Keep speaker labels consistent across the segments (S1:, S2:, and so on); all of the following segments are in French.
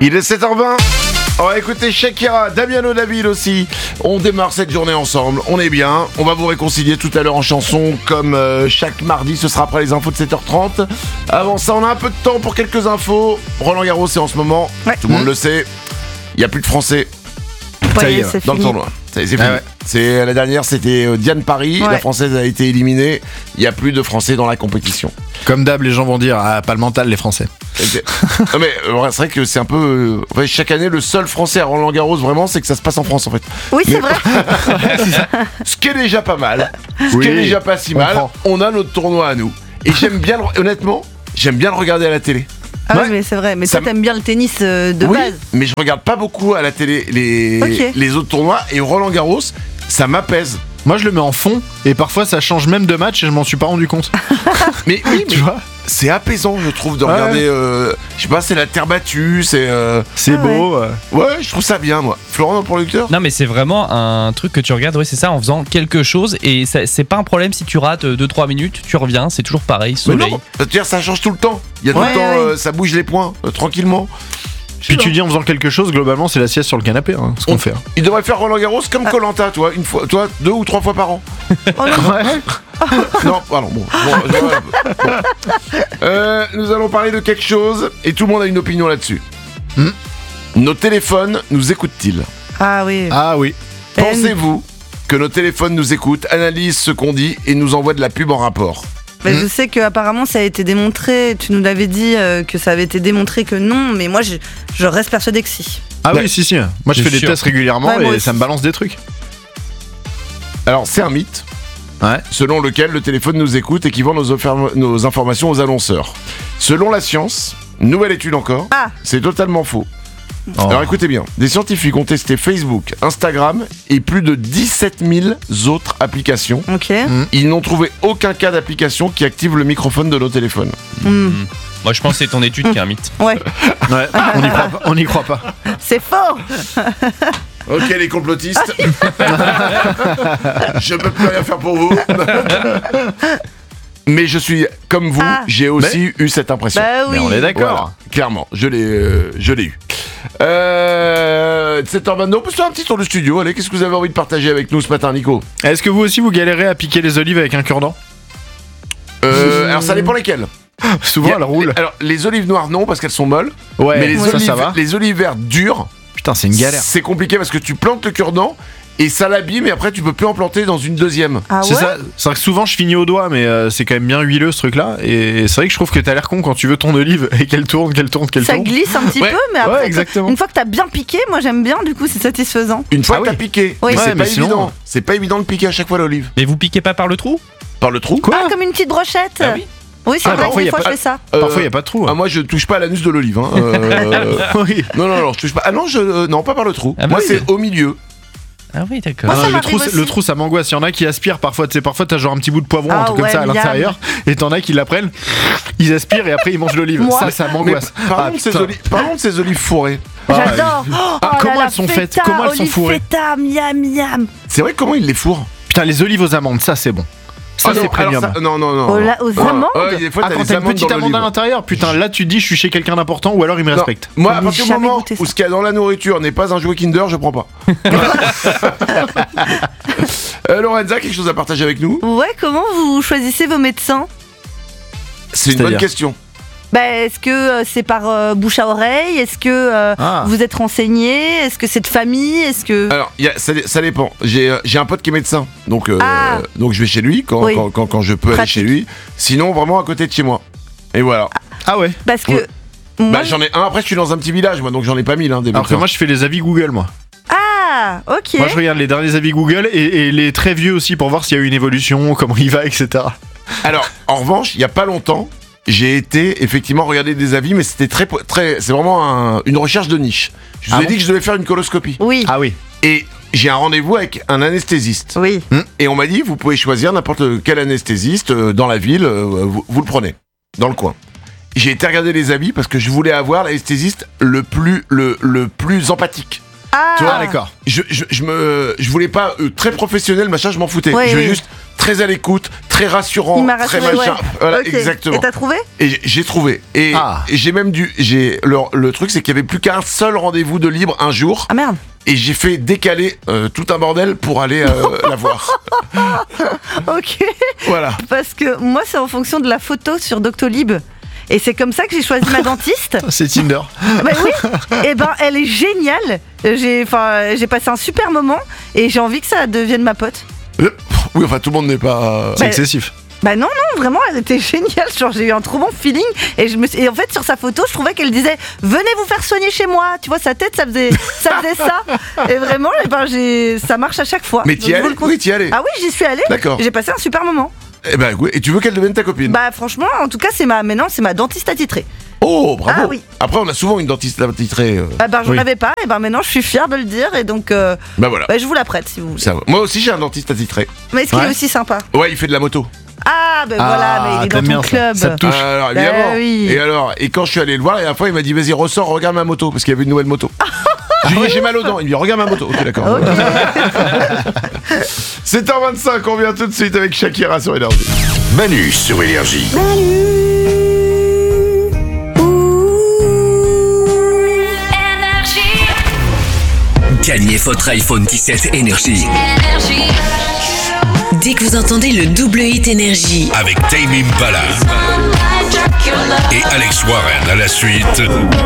S1: Il est 7h20. On va écouter Shakira, Damiano David aussi. On démarre cette journée ensemble, on est bien. On va vous réconcilier tout à l'heure en chanson comme chaque mardi, ce sera après les infos de 7h30. Avant ça, on a un peu de temps pour quelques infos. Roland Garros, c'est en ce moment, tout le monde le sait. Il n'y a plus de Français
S2: Ça y est,
S1: dans le tournoi. C'est fini.
S3: ouais.
S1: La dernière, c'était Diane Paris.
S2: Ouais.
S1: La Française a été éliminée. Il n'y a plus de Français dans la compétition.
S3: Comme d'hab, les gens vont dire pas le mental, les Français.
S1: Non mais c'est vrai que c'est un peu chaque année le seul Français à Roland Garros vraiment, c'est que ça se passe en France en fait.
S2: Oui, c'est vrai.
S1: Ce qui est déjà pas mal, ce
S3: Oui,
S1: qui est déjà pas si
S3: on
S1: mal.
S3: prend.
S1: On a notre tournoi à nous et j'aime bien honnêtement, j'aime bien le regarder à la télé.
S2: Ah
S1: Ouais.
S2: oui, mais c'est vrai. Mais
S1: Ça
S2: toi, t'aimes bien le tennis de
S1: Oui,
S2: base.
S1: mais je regarde pas beaucoup à la télé les autres tournois et Roland Garros, ça m'apaise.
S3: Moi, je le mets en fond et parfois ça change même de match et je m'en suis pas rendu compte.
S1: Mais oui,
S3: Tu vois,
S1: c'est apaisant je trouve de
S3: Ouais.
S1: regarder. Je sais pas, c'est la terre battue, c'est.
S3: c'est
S2: Ah
S3: beau.
S1: Ouais, je trouve ça bien moi. Florent, notre producteur.
S4: Non mais c'est vraiment un truc que tu regardes, oui c'est ça, en faisant quelque chose et c'est pas un problème si tu rates 2-3 minutes, tu reviens, c'est toujours pareil,
S1: Mais
S4: soleil.
S1: non, c'est-à-dire ça change tout le temps. Il y a tout
S2: Ouais,
S1: le temps,
S2: ouais.
S1: ça bouge les points, tranquillement.
S3: Puis tu dis en faisant quelque chose, globalement, c'est la sieste sur le canapé, hein, ce qu'on fait.
S1: Il devrait faire Roland Garros comme Koh-Lanta, toi, une fois, toi, 2 ou 3 fois par an.
S2: Oh non.
S1: Non, pardon, bon. Nous allons parler de quelque chose et tout le monde a une opinion là-dessus. Nos téléphones nous écoutent-ils ?
S2: Ah oui.
S3: Ah oui.
S1: Pensez-vous que nos téléphones nous écoutent, analysent ce qu'on dit et nous envoient de la pub en rapport ?
S2: Mais je sais qu'apparemment ça a été démontré. Tu nous l'avais dit que ça avait été démontré que non, mais moi je reste persuadée que si.
S3: Ah
S1: Ouais.
S3: oui, si. Moi, je
S4: C'est
S3: fais des
S4: sûr.
S3: tests régulièrement
S2: Ouais, moi
S3: et
S2: aussi.
S3: ça me balance des trucs.
S1: Alors, c'est un mythe.
S3: Ouais.
S1: Selon lequel le téléphone nous écoute et qui vend nos informations aux annonceurs. Selon la science, nouvelle étude encore,
S2: Ah.
S1: c'est totalement faux.
S3: Oh.
S1: Alors écoutez bien, des scientifiques ont testé Facebook, Instagram et plus de 17 000 autres applications.
S2: Ok.
S1: Ils n'ont trouvé aucun cas d'application qui active le microphone de nos téléphones.
S4: Moi je pense que c'est ton étude qui est un mythe.
S2: Ouais.
S3: Ouais, on n'y croit pas.
S2: C'est faux.
S1: Ok les complotistes, je peux plus rien faire pour vous. Mais je suis comme vous,
S2: Ah.
S1: j'ai aussi eu cette impression.
S2: Bah oui.
S3: Mais on est d'accord.
S1: Voilà, clairement, je l'ai eu. 7h22, on peut se faire un petit tour du studio. Allez, qu'est-ce que vous avez envie de partager avec nous ce matin, Nico ?
S3: Est-ce que vous aussi vous galérez à piquer les olives avec un cure-dent ?
S1: Alors ça dépend lesquelles.
S3: Souvent, elles roulent.
S1: Alors les olives noires non parce qu'elles sont molles.
S3: Ouais,
S1: mais
S3: ça va.
S1: les olives vertes dures,
S3: Putain, c'est une galère.
S1: c'est compliqué parce que tu plantes le cure-dent et ça l'abîme et après tu peux plus en planter dans une deuxième.
S2: Ah
S3: C'est
S2: ouais.
S3: ça, c'est vrai que souvent je finis au doigt, mais c'est quand même bien huileux ce truc-là. Et c'est vrai que je trouve que t'as l'air con quand tu veux ton olive et qu'elle tourne.
S2: Ça glisse un petit
S1: Ouais.
S2: peu, mais après,
S3: Ouais, exactement.
S2: une fois que t'as bien piqué, moi j'aime bien, du coup c'est satisfaisant.
S1: Une fois
S3: Ah
S1: que t'as
S3: oui.
S1: piqué,
S2: Oui.
S1: mais
S3: Ouais,
S1: c'est
S3: mais
S1: pas
S3: sinon-
S1: évident. C'est pas évident de piquer à chaque fois l'olive.
S4: Mais vous piquez pas par le trou ?
S1: Par le trou.
S3: Quoi
S2: Ah, comme une petite brochette.
S4: Ah oui.
S2: Oui, c'est
S3: Ah,
S2: vrai,
S3: parfois,
S2: des
S3: y a
S2: fois
S3: pas-
S2: je fais ça.
S3: Parfois, il n'y a pas de trou.
S1: Ah, moi je touche pas à l'anus de l'olive. Hein.
S3: Oui.
S1: Non, je touche pas. Ah non, non, pas par le trou.
S4: Ah bah
S1: moi
S4: oui.
S1: c'est au milieu.
S4: Ah oui d'accord.
S2: Moi, ça
S3: le
S2: m'arrive
S3: trou,
S2: aussi.
S3: le trou, ça m'angoisse. Il y en a qui aspirent parfois. Tu sais, parfois t'as genre un petit bout de poivron, un
S2: Ah
S3: truc comme
S2: ouais,
S3: ça à
S2: miam.
S3: l'intérieur. Et t'en as qui la prennent, ils aspirent et après ils mangent l'olive.
S2: Moi.
S3: Ça
S1: Mais
S3: m'angoisse.
S1: parlons de ces
S3: putain.
S1: parlons de ces olives fourrées.
S2: J'adore. Oh
S3: comment
S2: là là,
S3: elles sont faites
S2: feta,
S3: Comment elles sont
S2: olive
S3: fourrées
S2: feta, miam miam.
S1: C'est vrai comment ils les fourrent.
S3: Putain, les olives aux amandes, ça c'est bon. Ça
S1: Ah non,
S3: c'est premium.
S1: alors ça- non.
S2: Aux amandes
S1: Ouais, des fois
S3: Ah,
S1: t'as
S3: quand
S1: des
S3: t'as une
S1: amandes
S3: petite
S1: dans
S3: amande à
S1: l'olive.
S3: l'intérieur, putain, là tu te dis je suis chez quelqu'un d'important ou alors il me
S1: Non.
S3: respecte.
S1: Moi, à
S2: Je n'ai
S1: partir du
S2: jamais
S1: moment
S2: goûté ça.
S1: où ce qu'il y a dans la nourriture n'est pas un jouet Kinder, je prends pas. Lorenza, quelque chose à partager avec nous ?
S2: Ouais, comment vous choisissez vos médecins?
S1: C'est une bonne
S3: C'est-à-dire
S1: question.
S2: Bah, est-ce que c'est par bouche à oreille? Est-ce que
S3: Ah.
S2: vous êtes renseigné? Est-ce que c'est de famille? Est-ce que...
S1: Alors, ça dépend. J'ai un pote qui est médecin, donc
S2: Ah.
S1: donc je vais chez lui quand,
S2: Oui.
S1: quand je peux aller
S2: Pratique.
S1: chez lui. Sinon, vraiment à côté de chez moi. Et voilà.
S3: Ah ouais.
S2: Parce que...
S1: Ouais.
S2: moi,
S1: Bah j'en ai un. Après, je suis dans un petit village, moi, donc j'en ai pas 1000 hein, des
S3: Alors que
S1: médecins.
S3: moi je fais les avis Google moi.
S2: Ah, ok.
S3: Moi je regarde les derniers avis Google et les très vieux aussi pour voir s'il y a eu une évolution, comment il va, etc.
S1: Alors, en revanche, il y a pas longtemps, j'ai été effectivement regarder des avis, mais c'était c'est vraiment une recherche de niche. Je vous
S3: Ah
S1: ai
S3: bon
S1: dit que je devais faire une coloscopie.
S2: Oui,
S3: Ah oui.
S1: Et j'ai un rendez-vous avec un anesthésiste.
S2: oui.
S1: Et on m'a dit, vous pouvez choisir n'importe quel anesthésiste dans la ville, vous le prenez, dans le coin. J'ai été regarder les avis parce que je voulais avoir l'anesthésiste le plus empathique.
S2: Ah,
S1: Tu vois,
S3: d'accord.
S1: Je voulais pas très professionnel, machin, je m'en foutais.
S2: Ouais,
S1: je veux
S2: oui.
S1: juste très à l'écoute, très rassurant,
S2: Il m'a
S1: très
S2: rassuré,
S1: machin.
S2: ouais.
S1: Voilà,
S2: Ok.
S1: exactement.
S2: Et t'as trouvé?
S1: Et j'ai trouvé. Et j'ai même le truc, c'est qu'il y avait plus qu'un seul rendez-vous de libre un jour.
S2: Ah merde.
S1: Et j'ai fait décaler tout un bordel pour aller la voir.
S2: Ok.
S1: Voilà.
S2: Parce que moi, c'est en fonction de la photo sur Doctolib. Et c'est comme ça que j'ai choisi ma dentiste.
S3: C'est Tinder.
S2: Bah oui. Et ben, elle est géniale. J'ai passé un super moment et j'ai envie que ça devienne ma pote.
S1: Oui, enfin, tout le monde n'est pas...
S3: C'est excessif.
S2: Bah non, vraiment, elle était géniale. Genre, j'ai eu un trop bon feeling. Et en fait, sur sa photo, je trouvais qu'elle disait venez vous faire soigner chez moi. Tu vois, sa tête, ça faisait ça. Et vraiment, ça marche à chaque fois.
S1: Mais t'y allais? Oui, t'y allais.
S2: Ah oui, j'y suis allée.
S1: D'accord.
S2: J'ai passé un super moment.
S1: Eh ben, oui. Et tu veux qu'elle devienne ta copine?
S2: Bah franchement, en tout cas, maintenant, c'est ma dentiste attitrée.
S1: Oh, bravo.
S2: Ah oui.
S1: Après, on a souvent une dentiste attitrée.
S2: J'en avais pas, et maintenant je suis fière de le dire, et donc
S1: voilà.
S2: je vous la prête si vous voulez.
S1: Ça va. Moi aussi, j'ai un dentiste attitré.
S2: Mais est-ce qu'il est aussi sympa?
S1: Ouais, il fait de la moto.
S2: Ah, voilà, mais il est dans ton club.
S3: Ça te touche.
S1: Alors, évidemment.
S2: Oui.
S1: Et quand je suis allé le voir, et à la fois, il m'a dit vas-y, ressors, regarde ma moto, parce qu'il y avait une nouvelle moto. Je lui ai dit j'ai mal aux dents. Il me dit regarde ma moto. Ok, d'accord.
S2: Ok.
S1: 7h25, on vient tout de suite avec Shakira sur Énergie.
S5: Manu sur Énergie.
S6: Gagnez votre iPhone 17 Énergie.
S7: Dès que vous entendez le double hit Énergie
S5: Avec Tame Impala et Alex Warren à la suite.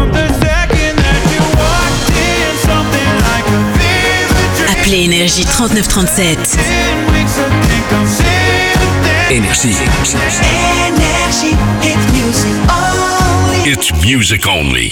S7: appelez Énergie 3937.
S6: Énergie.
S5: It's music only.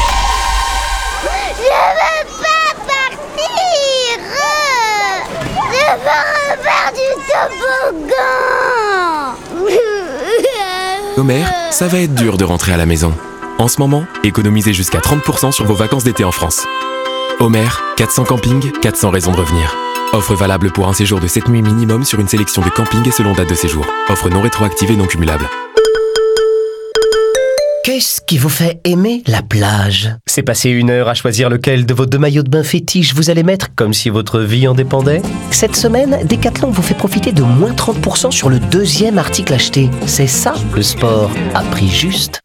S8: Homer, ça va être dur de rentrer à la maison. En ce moment, économisez jusqu'à 30% sur vos vacances d'été en France. Homer, 400 campings, 400 raisons de revenir. Offre valable pour un séjour de 7 nuits minimum sur une sélection de campings et selon date de séjour. Offre non rétroactive et non cumulable.
S9: Qu'est-ce qui vous fait aimer la plage? C'est passer 1 heure à choisir lequel de vos 2 maillots de bain fétiches vous allez mettre comme si votre vie en dépendait? Cette semaine, Decathlon vous fait profiter de moins 30% sur le 2e article acheté. C'est ça, le sport à prix juste.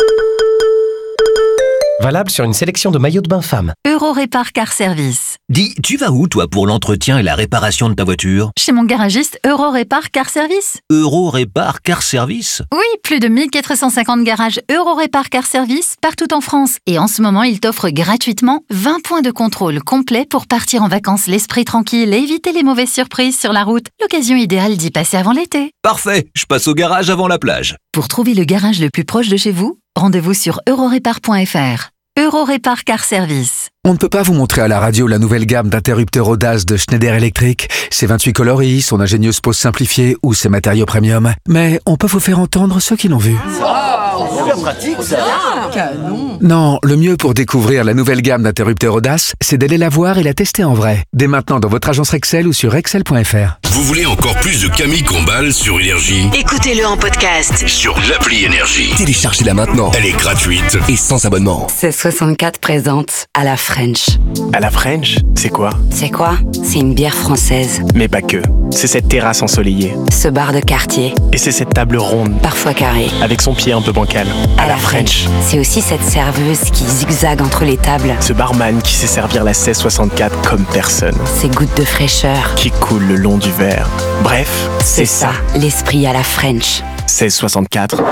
S9: Valable sur une sélection de maillots de bain femmes.
S10: Eurorépar Car Service.
S6: Dis, tu vas où toi pour l'entretien et la réparation de ta voiture?
S10: Chez mon garagiste Eurorépar Car Service.
S6: Eurorépar Car Service?
S10: Oui, plus de 1450 garages Eurorépar Car Service partout en France. Et en ce moment, il t'offre gratuitement 20 points de contrôle complets pour partir en vacances l'esprit tranquille et éviter les mauvaises surprises sur la route. L'occasion idéale d'y passer avant l'été.
S6: Parfait, je passe au garage avant la plage.
S10: Pour trouver le garage le plus proche de chez vous, rendez-vous sur eurorépar.fr. Eurorépar Car Service.
S11: On ne peut pas vous montrer à la radio la nouvelle gamme d'interrupteurs audace de Schneider Electric, ses 28 coloris, son ingénieuse pose simplifiée ou ses matériaux premium. Mais on peut vous faire entendre ceux qui l'ont vu.
S9: Super pratique ça.
S2: Canon.
S11: Non, le mieux pour découvrir la nouvelle gamme d'interrupteurs audace, c'est d'aller la voir et la tester en vrai. Dès maintenant dans votre agence Rexel ou sur rexel.fr.
S5: Vous voulez encore plus de Camille Combal sur Énergie?
S7: Écoutez-le en podcast.
S5: Sur l'appli Énergie.
S6: Téléchargez-la maintenant.
S5: Elle est gratuite.
S6: Et sans abonnement.
S12: C'est 64 présente à la French.
S13: À la French, c'est quoi?
S12: C'est quoi? C'est une bière française.
S13: Mais pas que. C'est cette terrasse ensoleillée.
S12: Ce bar de quartier.
S13: Et c'est cette table ronde.
S12: Parfois carrée.
S13: Avec son pied un peu bancal.
S12: À la French. C'est aussi cette serveuse qui zigzague entre les tables.
S13: Ce barman qui sait servir la 1664 comme personne.
S12: Ces gouttes de fraîcheur.
S13: Qui coulent le long du verre. Bref, c'est ça.
S12: L'esprit à la French.
S13: 1664.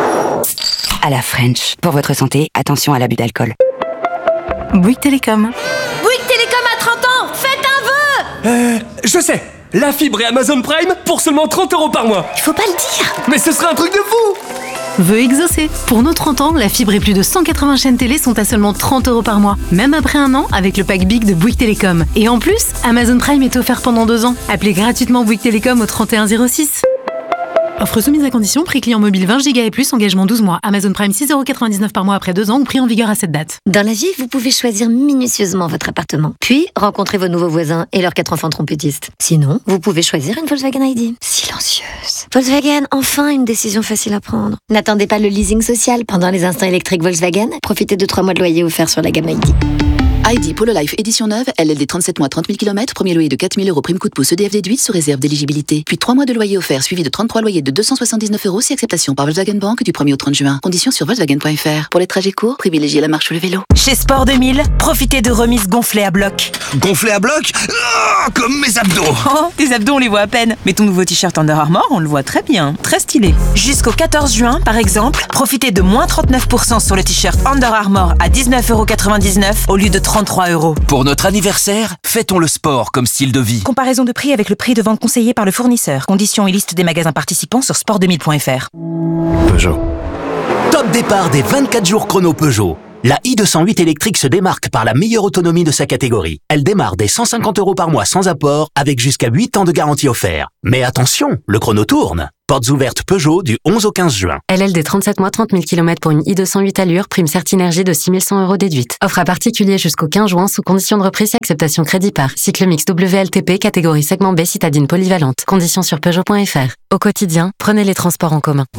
S12: À la French. Pour votre santé, attention à l'abus d'alcool.
S10: Bouygues Télécom.
S7: Bouygues Télécom à 30 ans, faites un vœu!
S9: Je sais. La fibre et Amazon Prime pour seulement 30 € par mois.
S7: Il faut pas le dire.
S9: Mais ce serait un truc de fou.
S10: Vœu exaucé. Pour nos 30 ans, la fibre et plus de 180 chaînes télé sont à seulement 30 € par mois. Même après 1 an, avec le pack Big de Bouygues Télécom. Et en plus, Amazon Prime est offert pendant 2 ans. Appelez gratuitement Bouygues Télécom au 3106. Offre soumise à condition, prix client mobile 20 Go et plus, engagement 12 mois. Amazon Prime 6,99 € par mois après 2 ans ou prix en vigueur à cette date.
S7: Dans la vie, vous pouvez choisir minutieusement votre appartement. Puis, rencontrer vos nouveaux voisins et leurs 4 enfants trompettistes. Sinon, vous pouvez choisir une Volkswagen ID. Silencieuse. Volkswagen, enfin une décision facile à prendre. N'attendez pas le leasing social pendant les instants électriques Volkswagen. Profitez de 3 mois de loyer offerts sur la gamme ID.
S14: Heidi Polo Life édition neuve, LLD 37 mois 30 000 km, premier loyer de 4 000 €, prime coup de pouce EDF déduit sous réserve d'éligibilité. Puis 3 mois de loyer offert suivi de 33 loyers de 279 € si acceptation par Volkswagen Bank du 1er au 30 juin. Conditions sur Volkswagen.fr. Pour les trajets courts, privilégiez la marche ou le vélo.
S12: Chez Sport 2000, profitez de remises gonflées à bloc.
S15: Gonflé à bloc? Comme mes abdos.
S12: Oh, tes abdos, on les voit à peine. Mais ton nouveau t-shirt Under Armour, on le voit très bien. Très stylé. Jusqu'au 14 juin, par exemple, profitez de moins 39% sur le t-shirt Under Armour à 19,99 € au lieu de 33 €.
S15: Pour notre anniversaire, fêtons le sport comme style de vie.
S12: Comparaison de prix avec le prix de vente conseillé par le fournisseur. Conditions et liste des magasins participants sur sport2000.fr.
S15: Peugeot. Top départ des 24 jours chrono Peugeot. La i208 électrique se démarque par la meilleure autonomie de sa catégorie. Elle démarre dès 150 € par mois sans apport, avec jusqu'à 8 ans de garantie offert. Mais attention, le chrono tourne. Portes ouvertes Peugeot du 11 au 15 juin.
S16: LLD 37 mois 30 000 km pour une i208 allure, prime Certinergie de 6 100 € déduite. Offre à particulier jusqu'au 15 juin sous condition de reprise et acceptation crédit par. Cycle mix WLTP, catégorie segment B, citadine polyvalente. Conditions sur Peugeot.fr. Au quotidien, prenez les transports en commun.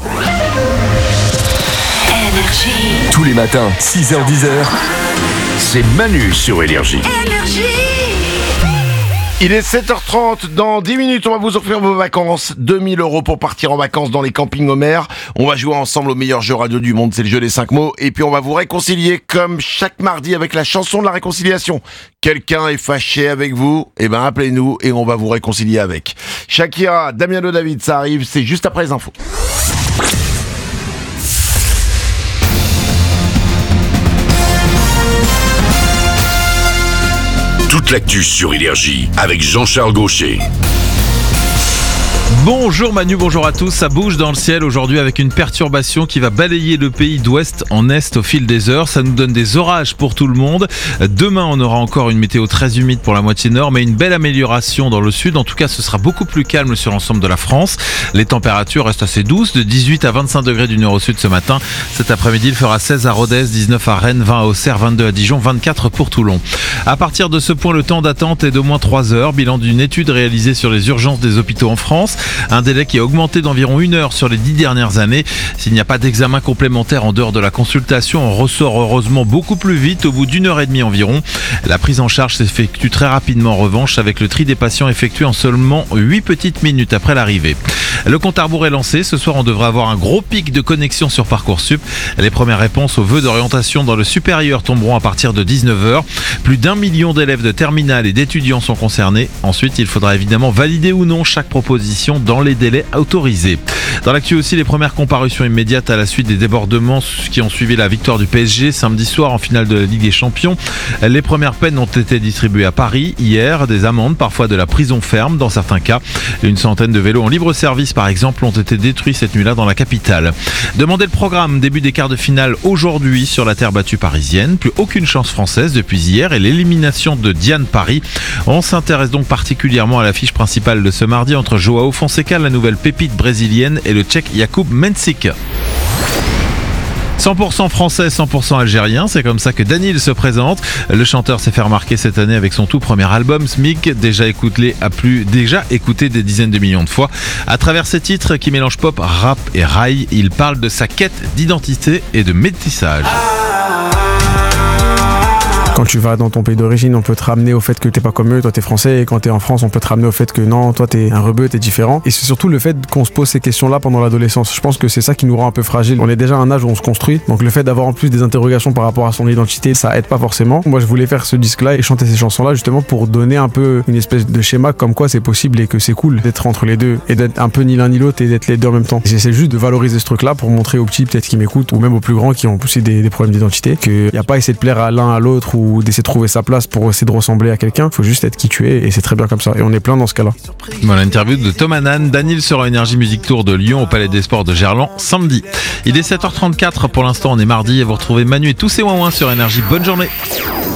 S17: Tous les matins, 6h-10h, c'est Manu sur Énergie.
S1: Il est 7h30, dans 10 minutes on va vous offrir vos vacances, 2000 € pour partir en vacances dans les campings Homer. On va jouer ensemble au meilleur jeu radio du monde, c'est le jeu des 5 mots. Et puis on va vous réconcilier comme chaque mardi avec la chanson de la réconciliation. Quelqu'un est fâché avec vous, eh ben appelez-nous et on va vous réconcilier avec. Shakira, Damiano David, ça arrive, c'est juste après les infos.
S5: Toute l'actu sur Énergie avec Jean-Charles Gaucher.
S18: Bonjour Manu, bonjour à tous. Ça bouge dans le ciel aujourd'hui avec une perturbation qui va balayer le pays d'ouest en est au fil des heures. Ça nous donne des orages pour tout le monde. Demain, on aura encore une météo très humide pour la moitié nord, mais une belle amélioration dans le sud. En tout cas, ce sera beaucoup plus calme sur l'ensemble de la France. Les températures restent assez douces, de 18 à 25 degrés du nord au sud ce matin. Cet après-midi, il fera 16 à Rodez, 19 à Rennes, 20 à Auxerre, 22 à Dijon, 24 pour Toulon. À partir de ce point, le temps d'attente est d'au moins 3 heures. Bilan d'une étude réalisée sur les urgences des hôpitaux en France. Un délai qui a augmenté d'environ 1 heure sur les 10 dernières années. S'il n'y a pas d'examen complémentaire en dehors de la consultation, on ressort heureusement beaucoup plus vite au bout d'1 heure et demie environ. La prise en charge s'effectue très rapidement en revanche avec le tri des patients effectué en seulement 8 petites minutes après l'arrivée. Le compte à rebours est lancé. Ce soir, on devrait avoir un gros pic de connexion sur Parcoursup. Les premières réponses aux vœux d'orientation dans le supérieur tomberont à partir de 19h. Plus d'1 million d'élèves de terminale et d'étudiants sont concernés. Ensuite, il faudra évidemment valider ou non chaque proposition dans les délais autorisés. Dans l'actu aussi, les premières comparutions immédiates à la suite des débordements qui ont suivi la victoire du PSG samedi soir en finale de la Ligue des Champions. Les premières peines ont été distribuées à Paris hier. Des amendes, parfois de la prison ferme dans certains cas. Une centaine de vélos en libre service par exemple ont été détruits cette nuit-là dans la capitale. Demandez le programme, début des quarts de finale aujourd'hui sur la terre battue parisienne. Plus aucune chance française depuis hier et l'élimination de Diane Paris. On s'intéresse donc particulièrement à l'affiche principale de ce mardi entre Joao Fonseca, la nouvelle pépite brésilienne, et le tchèque Jakub Mensik. 100% français, 100% algérien, c'est comme ça que Daniel se présente. Le chanteur s'est fait remarquer cette année avec son tout premier album, Smig, déjà écouté des dizaines de millions de fois. À travers ses titres qui mélangent pop, rap et rail, il parle de sa quête d'identité et de métissage.
S19: Quand tu vas dans ton pays d'origine, on peut te ramener au fait que t'es pas comme eux, toi t'es français, et quand t'es en France, on peut te ramener au fait que non, toi t'es un rebeu, t'es différent. Et c'est surtout le fait qu'on se pose ces questions-là pendant l'adolescence. Je pense que c'est ça qui nous rend un peu fragiles. On est déjà à un âge où on se construit, donc le fait d'avoir en plus des interrogations par rapport à son identité, ça aide pas forcément. Moi je voulais faire ce disque-là et chanter ces chansons-là justement pour donner un peu une espèce de schéma comme quoi c'est possible et que c'est cool d'être entre les deux et d'être un peu ni l'un ni l'autre et d'être les deux en même temps. J'essaie juste de valoriser ce truc-là pour montrer aux petits peut-être qui m'écoutent ou même aux plus grands qui ont aussi des problèmes d'identité qu'il n'y a pas à essayer de plaire à l'un à l'autre ou d'essayer de trouver sa place pour essayer de ressembler à quelqu'un. Faut juste être qui tu es et c'est très bien comme ça. Et on est plein dans ce cas-là.
S18: Voilà, interview de Tom Hanan. Daniel sera Énergie Music Tour de Lyon au Palais des Sports de Gerland samedi. Il est 7h34 pour l'instant, on est mardi et vous retrouvez Manu et tous ses ouin-ouin sur Énergie. Bonne journée.